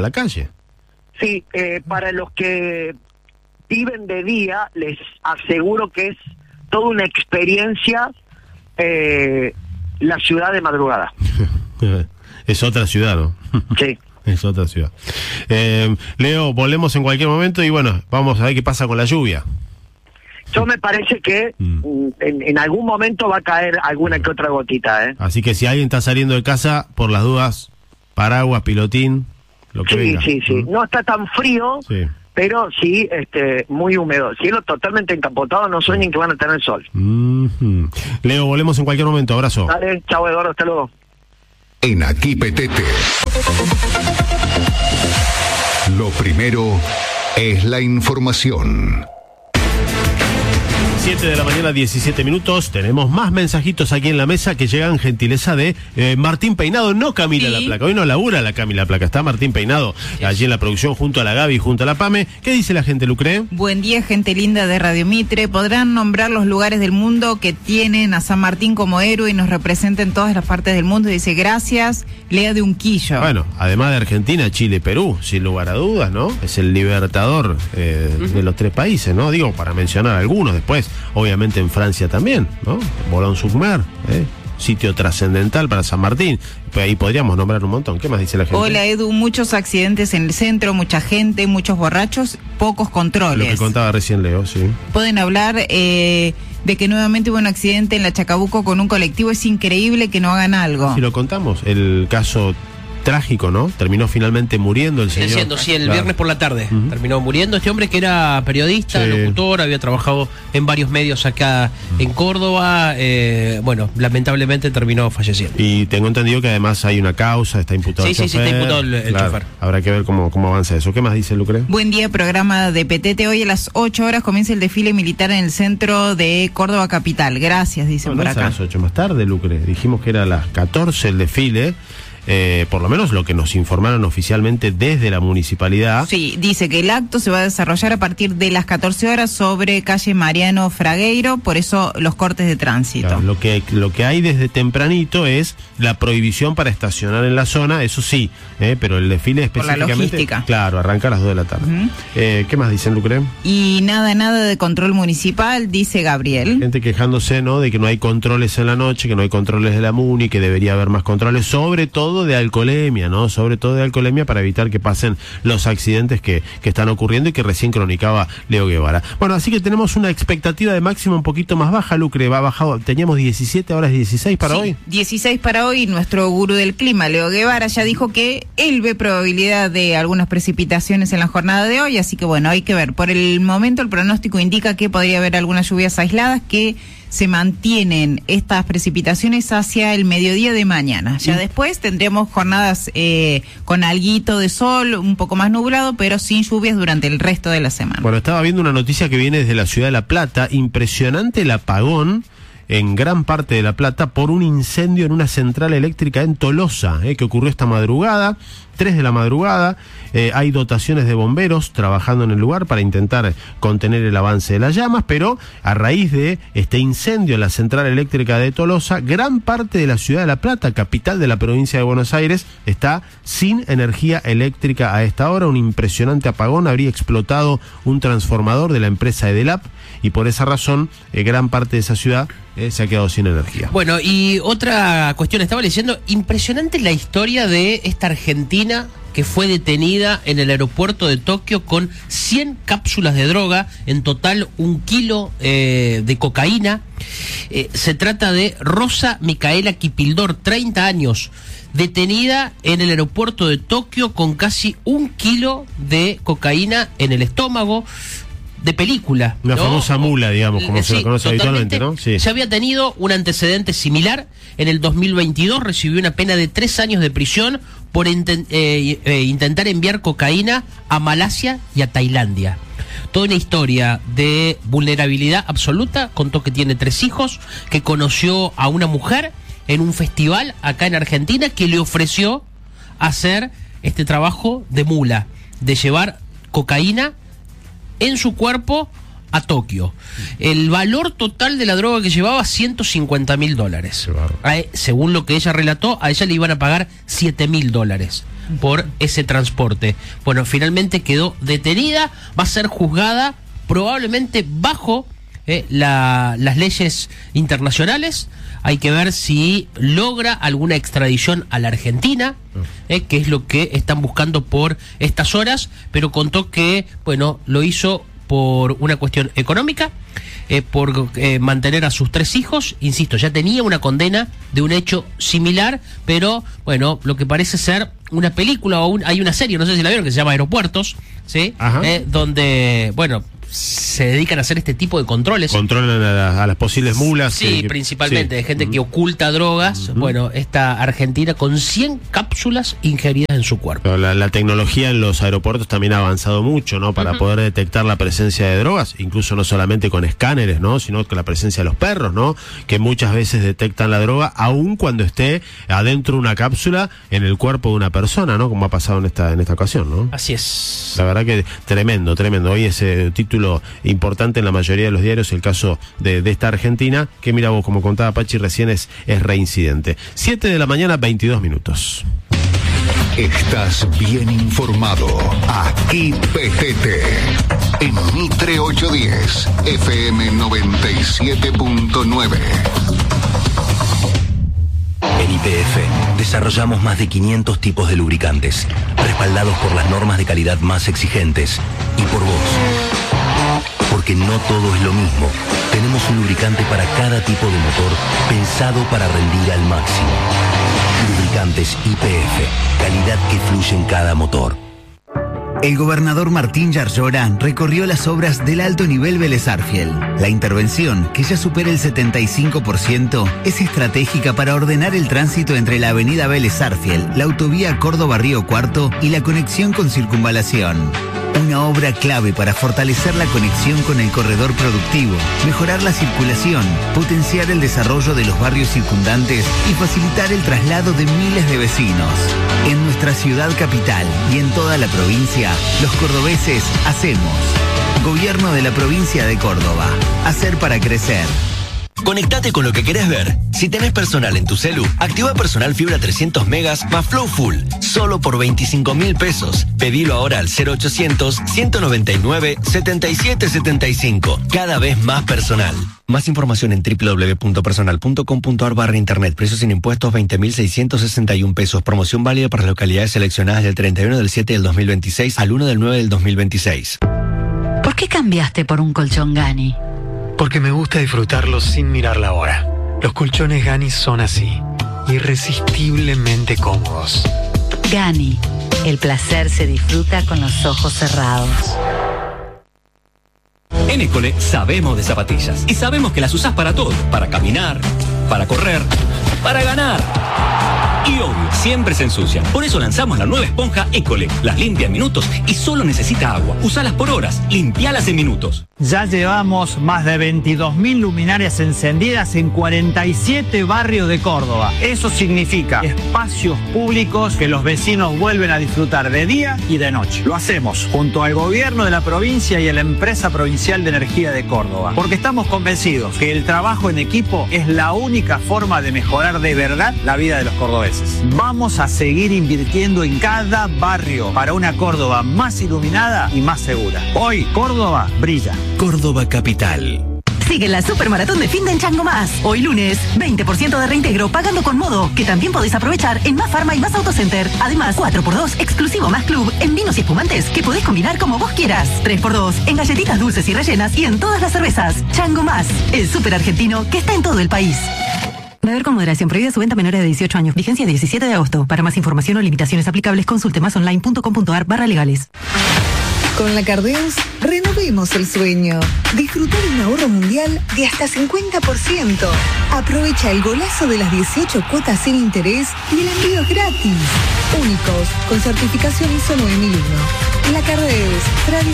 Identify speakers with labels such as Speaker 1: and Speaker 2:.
Speaker 1: la calle.
Speaker 2: Sí, para los que viven de día, les aseguro que es toda una experiencia la ciudad de madrugada.
Speaker 1: Es otra ciudad, ¿no?
Speaker 2: Sí.
Speaker 1: Es otra ciudad. Leo, volvemos en cualquier momento y bueno, vamos a ver qué pasa con la lluvia.
Speaker 2: Yo me parece que en algún momento va a caer alguna que otra gotita, ¿eh?
Speaker 1: Así que si alguien está saliendo de casa, por las dudas, paraguas, pilotín, lo que venga.
Speaker 2: Sí. No está tan frío, sí, pero sí muy húmedo. Cielo totalmente encapotado, no sueñen que van a tener sol.
Speaker 1: Leo, volvemos en cualquier momento. Abrazo.
Speaker 2: Dale, chao Eduardo, hasta luego.
Speaker 3: En Aquí Petete, lo primero es la información.
Speaker 1: 7 de la mañana, 17 minutos. Tenemos más mensajitos aquí en la mesa que llegan gentileza de Martín Peinado, no Camila La Placa. Hoy no labura la Camila Placa, está Martín Peinado allí en la producción junto a la Gaby, junto a la Pame. ¿Qué dice la gente, Lucre?
Speaker 4: Buen día, gente linda de Radio Mitre. ¿Podrán nombrar los lugares del mundo que tienen a San Martín como héroe y nos representa en todas las partes del mundo? Dice, gracias, Lea de Unquillo.
Speaker 1: Bueno, además de Argentina, Chile, Perú, sin lugar a dudas, ¿no? Es el libertador de los tres países, ¿no? Digo, para mencionar algunos después. Obviamente en Francia también, ¿no? Boulogne-sur-Mer, sitio trascendental para San Martín. Pues ahí podríamos nombrar un montón. ¿Qué más dice la gente?
Speaker 4: Hola Edu, muchos accidentes en el centro, mucha gente, muchos borrachos, pocos controles.
Speaker 1: Lo que contaba recién Leo, sí.
Speaker 4: Pueden hablar de que nuevamente hubo un accidente en la Chacabuco con un colectivo. Es increíble que no hagan algo.
Speaker 1: Si lo contamos, el caso trágico, ¿no? Terminó finalmente muriendo el señor.
Speaker 5: Diciendo, sí, el viernes por la tarde terminó muriendo este hombre que era periodista, locutor, había trabajado en varios medios acá en Córdoba, bueno, lamentablemente terminó falleciendo.
Speaker 1: Y tengo entendido que además hay una causa, está imputado el chofer.
Speaker 5: Sí, está imputado el chofer.
Speaker 1: Habrá que ver cómo avanza eso. ¿Qué más dice Lucre?
Speaker 4: Buen día, programa de Petete. Hoy a las 8 horas comienza el desfile militar en el centro de Córdoba capital. Gracias, dicen por acá.
Speaker 1: A las 8 más tarde, Lucre. Dijimos que era a las 14 el desfile. Por lo menos lo que nos informaron oficialmente desde la municipalidad.
Speaker 4: Sí, dice que el acto se va a desarrollar a partir de las 14 horas sobre calle Mariano Fragueiro, por eso los cortes de tránsito.
Speaker 1: Claro, lo que hay desde tempranito es la prohibición para estacionar en la zona, eso sí, pero el desfile específicamente...
Speaker 4: Por la logística.
Speaker 1: Claro, arranca a las 2 de la tarde. ¿Qué más dicen, Lucre?
Speaker 4: Y nada de control municipal, dice Gabriel.
Speaker 1: Gente quejándose, ¿no?, de que no hay controles en la noche, que no hay controles de la MUNI, que debería haber más controles, sobre todo de alcoholemia, ¿no? Sobre todo de alcoholemia para evitar que pasen los accidentes que están ocurriendo y que recién cronicaba Leo Guevara. Bueno, así que tenemos una expectativa de máxima un poquito más baja, Lucre, va bajado, teníamos 17, ahora es 16 para hoy. 16
Speaker 4: para hoy, nuestro gurú del clima, Leo Guevara, ya dijo que él ve probabilidad de algunas precipitaciones en la jornada de hoy, así que bueno, hay que ver. Por el momento el pronóstico indica que podría haber algunas lluvias aisladas que se mantienen estas precipitaciones hacia el mediodía de mañana. Ya después tendremos jornadas con alguito de sol, un poco más nublado, pero sin lluvias durante el resto de la semana. Bueno, estaba viendo una noticia que viene desde la ciudad de La Plata, impresionante el apagón en gran parte de La Plata por un incendio en una central eléctrica en Tolosa, que ocurrió esta madrugada, 3 de la madrugada. Hay dotaciones de bomberos trabajando en el lugar para intentar contener el avance de las llamas, pero a raíz de este incendio en la central eléctrica de Tolosa, gran parte de la ciudad de La Plata, capital de la provincia de Buenos Aires, está sin energía eléctrica a esta hora. Un impresionante apagón, habría explotado un transformador de la empresa Edelap y por esa razón gran parte de esa ciudad se ha quedado sin energía.
Speaker 5: Bueno, y otra cuestión, estaba leyendo, impresionante la historia de esta argentina que fue detenida en el aeropuerto de Tokio con 100 cápsulas de droga, en total 1 kilo de cocaína. Se trata de Rosa Micaela Kipildor, 30 años, detenida en el aeropuerto de Tokio con casi 1 kilo de cocaína en el estómago. De película,
Speaker 1: una famosa mula, digamos, como se la conoce habitualmente, ¿no? Sí.
Speaker 5: Ya había tenido un antecedente similar. En el 2022 recibió una pena de 3 años de prisión por intentar enviar cocaína a Malasia y a Tailandia. Toda una historia de vulnerabilidad absoluta. Contó que tiene 3 hijos, que conoció a una mujer en un festival acá en Argentina que le ofreció hacer este trabajo de mula, de llevar cocaína en su cuerpo a Tokio. El valor total de la droga que llevaba, $150.000. Según lo que ella relató, a ella le iban a pagar $7.000. por ese transporte. Bueno, finalmente quedó detenida, va a ser juzgada probablemente bajo las leyes internacionales. Hay que ver si logra alguna extradición a la Argentina, que es lo que están buscando por estas horas, pero contó que, bueno, lo hizo por una cuestión económica, por mantener a sus 3 hijos. Insisto, ya tenía una condena de un hecho similar, pero bueno, lo que parece ser una película hay una serie, no sé si la vieron, que se llama Aeropuertos, ¿sí? Donde, bueno, se dedican a hacer este tipo de controles.
Speaker 1: Controlan a las posibles mulas.
Speaker 5: Sí, principalmente, de gente que oculta drogas. Bueno, esta Argentina con 100 cápsulas ingeridas en su cuerpo.
Speaker 1: La tecnología en los aeropuertos también ha avanzado mucho, ¿no? Para poder detectar la presencia de drogas, incluso no solamente con escáneres, ¿no? Sino con la presencia de los perros, ¿no? Que muchas veces detectan la droga, aun cuando esté adentro de una cápsula en el cuerpo de una persona, ¿no? Como ha pasado en esta ocasión, ¿no?
Speaker 5: Así es.
Speaker 1: La verdad que tremendo. Hoy ese título importante en la mayoría de los diarios, el caso de esta Argentina, que mira vos, como contaba Pachi recién, es reincidente. 7 de la mañana, 22 minutos.
Speaker 3: Estás bien informado. Aquí PTT. En Mitre 810, FM 97.9.
Speaker 6: En YPF desarrollamos más de 500 tipos de lubricantes, respaldados por las normas de calidad más exigentes y por vos. Porque no todo es lo mismo. Tenemos un lubricante para cada tipo de motor, pensado para rendir al máximo. Lubricantes YPF, calidad que fluye en cada motor.
Speaker 7: El gobernador Martín Yarlora recorrió las obras del alto nivel Vélez Arfiel. La intervención, que ya supera el 75%, es estratégica para ordenar el tránsito entre la avenida Vélez Arfiel, la autovía Córdoba-Río Cuarto y la conexión con Circunvalación. Una obra clave para fortalecer la conexión con el corredor productivo, mejorar la circulación, potenciar el desarrollo de los barrios circundantes y facilitar el traslado de miles de vecinos. En nuestra ciudad capital y en toda la provincia, los cordobeses hacemos. Gobierno de la provincia de Córdoba. Hacer para crecer.
Speaker 6: Conectate con lo que querés ver. Si tenés Personal en tu celu, activa Personal Fibra 300 megas más Flow Full, solo por 25.000 pesos. Pedilo ahora al 0800-199-7775. Cada vez más personal. Más información en www.personal.com.ar/internet. Precios sin impuestos 20.661 pesos. Promoción válida para las localidades seleccionadas del 31 del 7 del 2026 al 1 del 9 del 2026.
Speaker 8: ¿Por qué cambiaste por un colchón Gani?
Speaker 9: Porque me gusta disfrutarlos sin mirar la hora. Los colchones Gani son así, irresistiblemente cómodos.
Speaker 8: Gani, el placer se disfruta con los ojos cerrados.
Speaker 10: En École sabemos de zapatillas y sabemos que las usás para todo, para caminar, para correr, para ganar. Y obvio, siempre se ensucian. Por eso lanzamos la nueva esponja École. Las limpia en minutos y solo necesita agua. Usalas por horas, limpialas en minutos.
Speaker 11: Ya llevamos más de 22.000 luminarias encendidas en 47 barrios de Córdoba. Eso significa espacios públicos que los vecinos vuelven a disfrutar de día y de noche. Lo hacemos junto al gobierno de la provincia y a la empresa provincial de energía de Córdoba. Porque estamos convencidos que el trabajo en equipo es la única forma de mejorar de verdad la vida de los cordobeses. Vamos a seguir invirtiendo en cada barrio para una Córdoba más iluminada y más segura. Hoy Córdoba brilla.
Speaker 6: Córdoba Capital.
Speaker 12: Sigue la Supermaratón de Fin de en Chango Más. Hoy lunes, 20% de reintegro pagando con Modo, que también podés aprovechar en Más Farma y Más Autocenter. Además, 4x2 exclusivo Más Club en vinos y espumantes que podés combinar como vos quieras. 3x2 en galletitas dulces y rellenas y en todas las cervezas. Chango Más, el súper argentino que está en todo el país. Beber con moderación. Prohibida su venta a menores de 18 años. Vigencia 17 de agosto. Para más información o limitaciones aplicables, consulte masonline.com.ar/legales.
Speaker 13: Con la Cardeus, renovemos el sueño. Disfruta de un ahorro mundial de hasta 50%. Aprovecha el golazo de las 18 cuotas sin interés y el envío es gratis. Únicos, con certificación ISO 9001. La Cardeus, tradición.